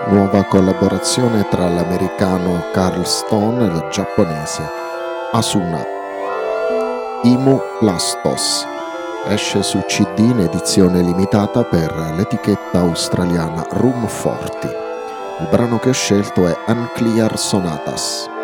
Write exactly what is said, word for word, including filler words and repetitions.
Nuova collaborazione tra l'americano Carl Stone e il giapponese Asuna. Imu Lastos esce su C D in edizione limitata per l'etichetta australiana Room quaranta. Il brano che ho scelto è Unclear Sonatas.